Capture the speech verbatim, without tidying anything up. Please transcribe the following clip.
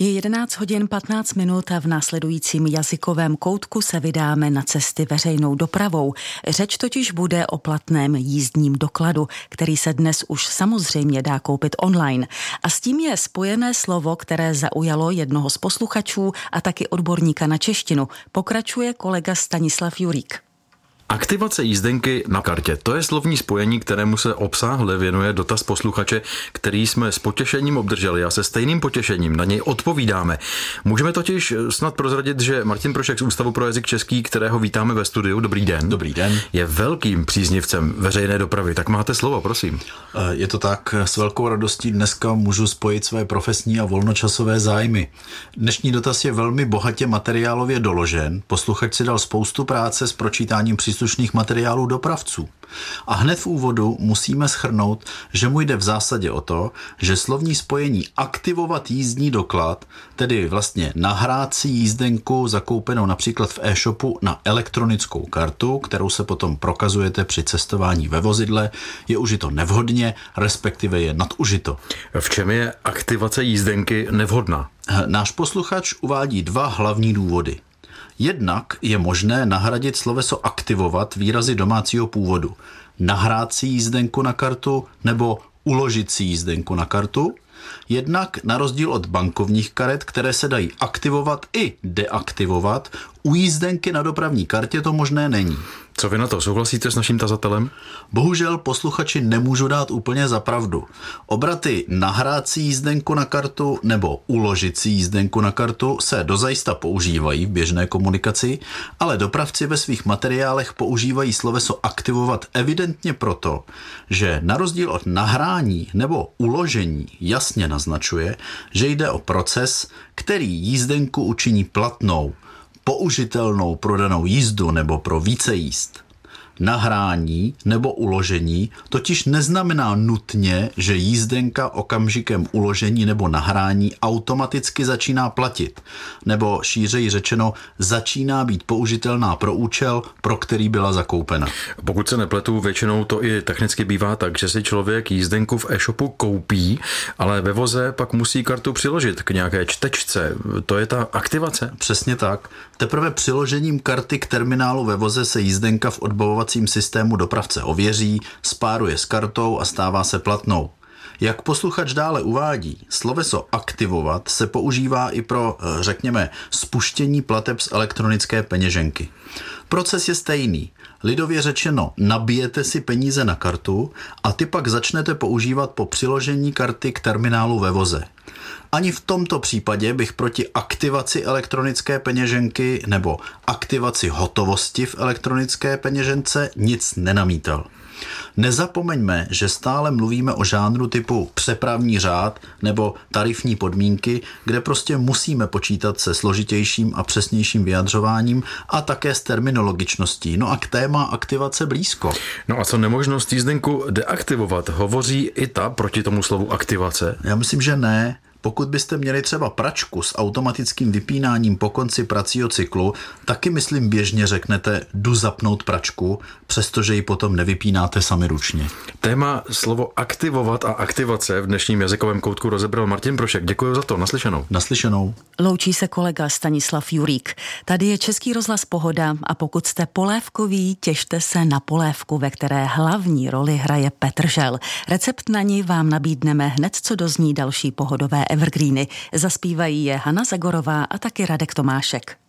Je jedenáct hodin patnáct minut a v následujícím jazykovém koutku se vydáme na cesty veřejnou dopravou. Řeč totiž bude o platném jízdním dokladu, který se dnes už samozřejmě dá koupit online. A s tím je spojené slovo, které zaujalo jednoho z posluchačů a taky odborníka na češtinu. Pokračuje kolega Stanislav Jurík. Aktivace jízdenky na kartě, to je slovní spojení, kterému se obsáhle věnuje dotaz posluchače, který jsme s potěšením obdrželi a se stejným potěšením na něj odpovídáme. Můžeme totiž snad prozradit, že Martin Prošek z Ústavu pro jazyk český, kterého vítáme ve studiu, dobrý den. Dobrý den. Je velkým příznivcem veřejné dopravy, tak máte slovo, prosím. Je to tak, s velkou radostí dneska můžu spojit své profesní a volnočasové zájmy. Dnešní dotaz je velmi bohatě materiálově doložen. Posluchač si dal spoustu práce s pročítáním příslušných materiálů dopravců. A hned v úvodu musíme shrnout, že mu jde v zásadě o to, že slovní spojení aktivovat jízdní doklad, tedy vlastně nahrát si jízdenku zakoupenou například v e-shopu na elektronickou kartu, kterou se potom prokazujete při cestování ve vozidle, je užito nevhodně, respektive je nadužito. V čem je aktivace jízdenky nevhodná? Náš posluchač uvádí dva hlavní důvody. Jednak je možné nahradit sloveso aktivovat výrazy domácího původu. Nahrát si jízdenku na kartu nebo uložit si jízdenku na kartu. Jednak na rozdíl od bankovních karet, které se dají aktivovat i deaktivovat, u jízdenky na dopravní kartě to možné není. Co vy na to? Souhlasíte s naším tazatelem? Bohužel posluchači nemůžu dát úplně za pravdu. Obraty nahrát si jízdenku na kartu nebo uložit si jízdenku na kartu se dozajista používají v běžné komunikaci, ale dopravci ve svých materiálech používají sloveso aktivovat evidentně proto, že na rozdíl od nahrání nebo uložení jasně naznačuje, že jde o proces, který jízdenku učiní platnou, použitelnou pro danou jízdu nebo pro více jízd. Nahrání nebo uložení totiž neznamená nutně, že jízdenka okamžikem uložení nebo nahrání automaticky začíná platit, nebo šířeji řečeno začíná být použitelná pro účel, pro který byla zakoupena. Pokud se nepletu, většinou to i technicky bývá tak, že si člověk jízdenku v e-shopu koupí, ale ve voze pak musí kartu přiložit k nějaké čtečce. To je ta aktivace? Přesně tak. Teprve přiložením karty k terminálu ve voze se jízdenka v odbavovacím systému dopravce ověří, spáruje s kartou a stává se platnou. Jak posluchač dále uvádí, sloveso aktivovat se používá i pro, řekněme, spuštění plateb z elektronické peněženky. Proces je stejný. Lidově řečeno, nabijete si peníze na kartu a ty pak začnete používat po přiložení karty k terminálu ve voze. Ani v tomto případě bych proti aktivaci elektronické peněženky nebo aktivaci hotovosti v elektronické peněžence nic nenamítal. Nezapomeňme, že stále mluvíme o žánru typu přepravní řád nebo tarifní podmínky, kde prostě musíme počítat se složitějším a přesnějším vyjadřováním a také s terminologičností. No a k téma aktivace blízko. No a co nemožnost jízdenku deaktivovat? Hovoří i ta proti tomu slovu aktivace? Já myslím, že ne. Pokud byste měli třeba pračku s automatickým vypínáním po konci pracího cyklu, taky myslím běžně řeknete jdu zapnout pračku, přestože ji potom nevypínáte sami ručně. Téma slovo aktivovat a aktivace v dnešním jazykovém koutku rozebral Martin Prošek. Děkuji za to, naslyšenou. Naslyšenou. Loučí se kolega Stanislav Jurík. Tady je Český rozhlas Pohoda a pokud jste polévkoví, těšte se na polévku, ve které hlavní roli hraje Petržel. Recept na ní vám nabídneme hned, co dozní další pohodové evergreeny. Zaspívají je Hana Zagorová a taky Radek Tomášek.